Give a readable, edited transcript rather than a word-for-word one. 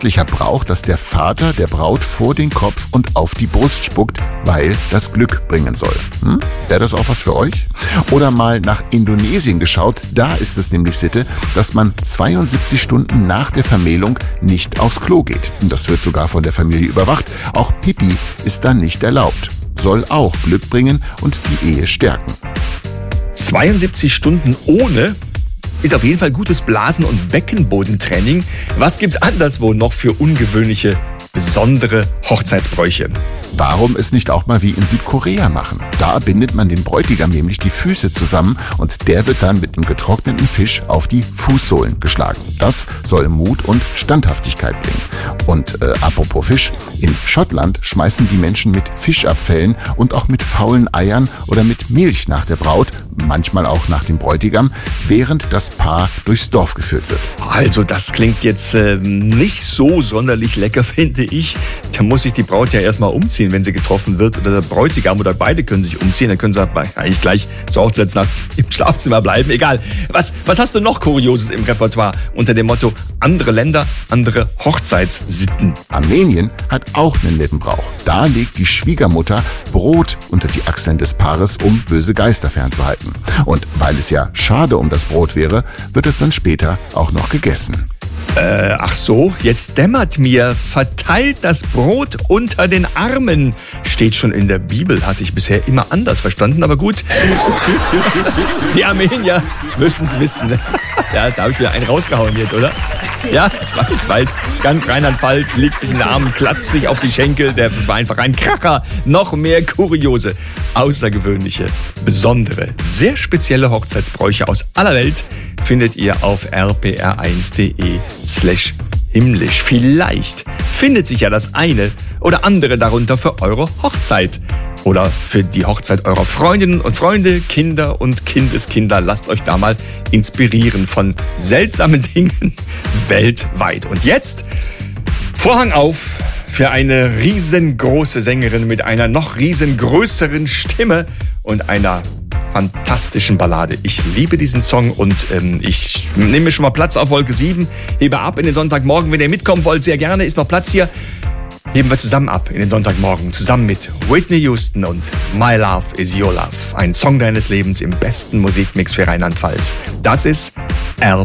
christlicher Brauch, dass der Vater der Braut vor den Kopf und auf die Brust spuckt, weil das Glück bringen soll. Wäre das auch was für euch? Oder mal nach Indonesien geschaut, da ist es nämlich Sitte, dass man 72 Stunden nach der Vermählung nicht aufs Klo geht. Das wird sogar von der Familie überwacht. Auch Pipi ist dann nicht erlaubt. Soll auch Glück bringen und die Ehe stärken. 72 Stunden ohne ist auf jeden Fall gutes Blasen- und Beckenbodentraining. Was gibt's anderswo noch für ungewöhnliche, besondere Hochzeitsbräuche? Warum es nicht auch mal wie in Südkorea machen? Da bindet man den Bräutigam nämlich die Füße zusammen und der wird dann mit einem getrockneten Fisch auf die Fußsohlen geschlagen. Das soll Mut und Standhaftigkeit bringen. Und apropos Fisch, in Schottland schmeißen die Menschen mit Fischabfällen und auch mit faulen Eiern oder mit Milch nach der Braut, manchmal auch nach dem Bräutigam, während das Paar durchs Dorf geführt wird. Also das klingt jetzt nicht so sonderlich lecker, finde ich. Da muss sich die Braut ja erstmal umziehen, wenn sie getroffen wird. Oder der Bräutigam oder beide können sich umziehen. Dann können sie eigentlich gleich zur Hochzeitsnacht im Schlafzimmer bleiben. Egal. Was hast du noch Kurioses im Repertoire unter dem Motto andere Länder, andere Hochzeitssitten? Armenien hat auch einen netten Brauch. Da legt die Schwiegermutter Brot unter die Achseln des Paares, um böse Geister fernzuhalten. Und weil es ja schade um das Brot wäre, wird es dann später auch noch gegessen. Ach so, jetzt dämmert mir. Verteilt das Brot unter den Armen. Steht schon in der Bibel, hatte ich bisher immer anders verstanden, aber gut. Die Armenier müssen es wissen. Ja, da habe ich wieder einen rausgehauen jetzt, oder? Ja, ich weiß. Ganz Rheinland-Pfalz legt sich in den Armen, klatscht sich auf die Schenkel. Das war einfach ein Kracher. Noch mehr kuriose, außergewöhnliche, besondere, sehr spezielle Hochzeitsbräuche aus aller Welt findet ihr auf rpr1.de/himmlisch. Vielleicht findet sich ja das eine oder andere darunter für eure Hochzeit. Oder für die Hochzeit eurer Freundinnen und Freunde, Kinder und Kindeskinder. Lasst euch da mal inspirieren von seltsamen Dingen weltweit. Und jetzt Vorhang auf für eine riesengroße Sängerin mit einer noch riesengrößeren Stimme und einer fantastischen Ballade. Ich liebe diesen Song und ich nehme schon mal Platz auf Wolke 7, hebe ab in den Sonntagmorgen. Wenn ihr mitkommen wollt, sehr gerne, ist noch Platz hier. Heben wir zusammen ab in den Sonntagmorgen, zusammen mit Whitney Houston und My Love is Your Love. Ein Song deines Lebens im besten Musikmix für Rheinland-Pfalz. Das ist